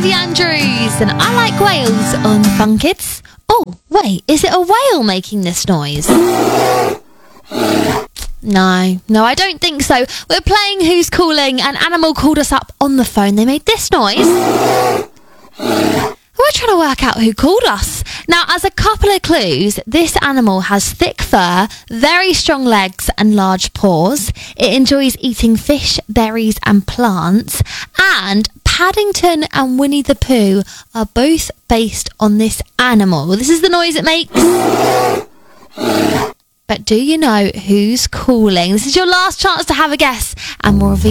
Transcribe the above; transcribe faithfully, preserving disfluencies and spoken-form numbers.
Olivia Andrews and I Like Whales on Fun Kids. Oh, wait, is it a whale making this noise? No, no, I don't think so. We're playing Who's Calling. An animal called us up on the phone. They made this noise. We're trying to work out who called us. Now, as a couple of clues, this animal has thick fur, very strong legs and large paws. It enjoys eating fish, berries and plants. And Paddington and Winnie the Pooh are both based on this animal. This is the noise it makes. But do you know who's calling? This is your last chance to have a guess, and we'll reveal